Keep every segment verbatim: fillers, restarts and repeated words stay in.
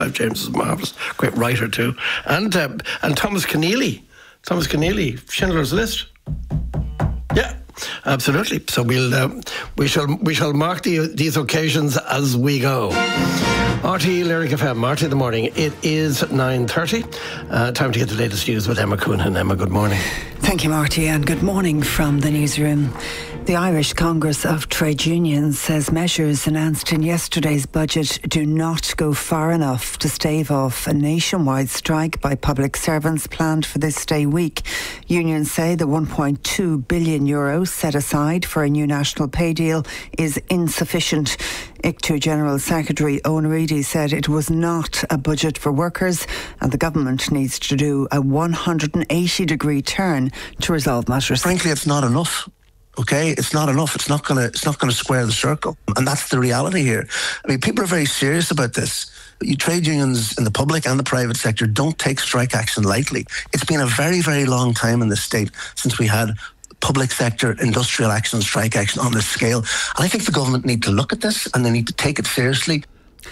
James is marvellous, great writer too. And uh, and Thomas Keneally, Thomas Keneally, Schindler's List. Yeah, absolutely. So we'll uh, we shall we shall mark the, these occasions as we go. R T E Lyric F M, Marty in the morning. It is nine thirty. Uh, time to get the latest news with Emma Coonan. Emma, good morning. Thank you, Marty, and good morning from the newsroom. The Irish Congress of Trade Unions says measures announced in yesterday's budget do not go far enough to stave off a nationwide strike by public servants planned for this day week. Unions say the one point two billion euros set aside for a new national pay deal is insufficient. I C T U General Secretary Owen Reedy said it was not a budget for workers and the government needs to do a one hundred eighty degree turn to resolve matters. Frankly, it's not enough. Okay, it's not enough. It's not gonna. It's not gonna square the circle, and that's the reality here. I mean, people are very serious about this. You trade unions in the public and the private sector don't take strike action lightly. It's been a very, very long time in this state since we had public sector industrial action, strike action on this scale. And I think the government need to look at this and they need to take it seriously.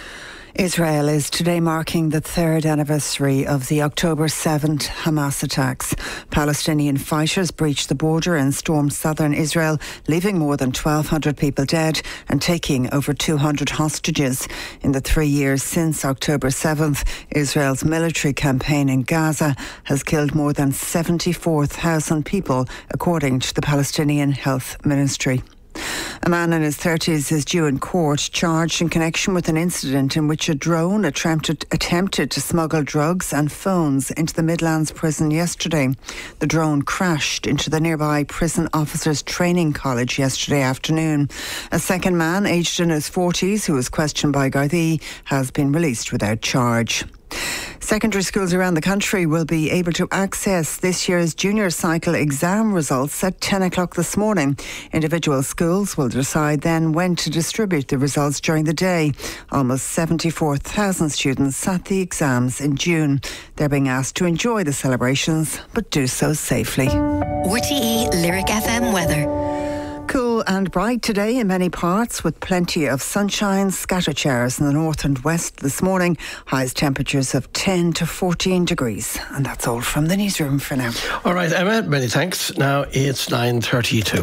Israel is today marking the third anniversary of the October seventh Hamas attacks. Palestinian fighters breached the border and stormed southern Israel, leaving more than twelve hundred people dead and taking over two hundred hostages. In the three years since October seventh, Israel's military campaign in Gaza has killed more than seventy-four thousand people, according to the Palestinian Health Ministry. A man in his thirties is due in court, charged in connection with an incident in which a drone attempted, attempted to smuggle drugs and phones into the Midlands prison yesterday. The drone crashed into the nearby prison officers training college yesterday afternoon. A second man, aged in his forties, who was questioned by Gardaí, has been released without charge. Secondary schools around the country will be able to access this year's junior cycle exam results at ten o'clock this morning. Individual schools will decide then when to distribute the results during the day. Almost seventy-four thousand students sat the exams in June. They're being asked to enjoy the celebrations, but do so safely. R T E Lyric F M weather. Cool and bright today in many parts with plenty of sunshine, scattered showers in the north and west this morning. Highest temperatures of ten to fourteen degrees. And that's all from the newsroom for now. All right, Emma, many thanks. Now it's nine thirty-two.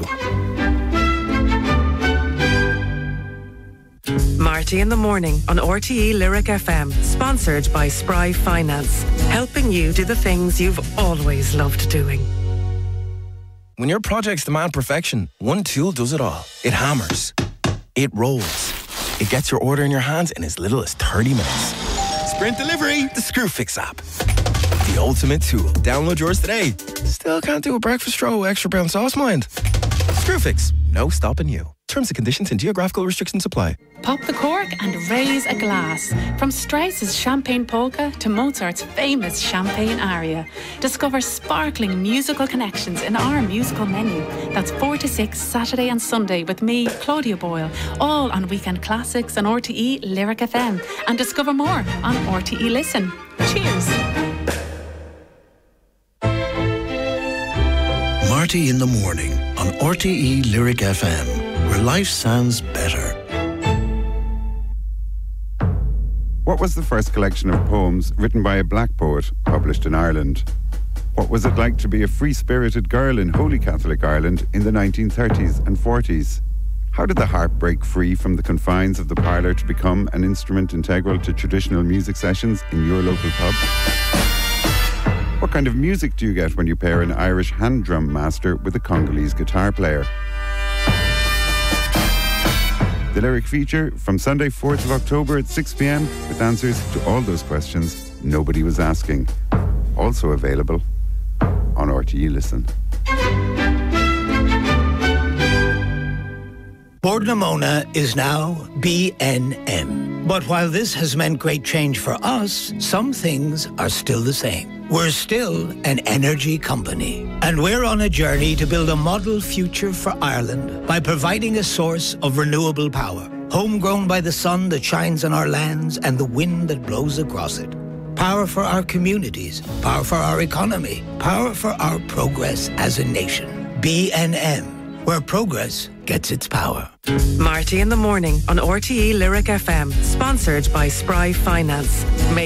Marty in the morning on R T E Lyric F M, sponsored by Spry Finance, helping you do the things you've always loved doing. When your projects demand perfection, one tool does it all. It hammers. It rolls. It gets your order in your hands in as little as thirty minutes. Sprint Delivery, the Screwfix app. The ultimate tool. Download yours today. Still can't do a breakfast row, extra brown sauce, mind? Screwfix, no stopping you. Terms and conditions and geographical restrictions apply. Pop the cork and raise a glass. From Strauss's Champagne Polka to Mozart's famous Champagne Aria. Discover sparkling musical connections in our musical menu. That's four to six Saturday and Sunday with me, Claudia Boyle, all on Weekend Classics on R T E Lyric F M. And discover more on R T E Listen. Cheers. Marty in the morning on R T E Lyric F M, where life sounds better. What was the first collection of poems written by a black poet published in Ireland? What was it like to be a free-spirited girl in Holy Catholic Ireland in the nineteen thirties and forties? How did the harp break free from the confines of the parlour to become an instrument integral to traditional music sessions in your local pub? What kind of music do you get when you pair an Irish hand drum master with a Congolese guitar player? The Lyric feature from Sunday fourth of October at six p m with answers to all those questions nobody was asking. Also available on R T E Listen. Bord-na-Mona is now B N M. But while this has meant great change for us, some things are still the same. We're still an energy company, and we're on a journey to build a model future for Ireland by providing a source of renewable power, homegrown by the sun that shines on our lands and the wind that blows across it. Power for our communities, power for our economy, power for our progress as a nation. B N M. where progress gets its power. Marty in the Morning on R T E Lyric F M, sponsored by Spry Finance.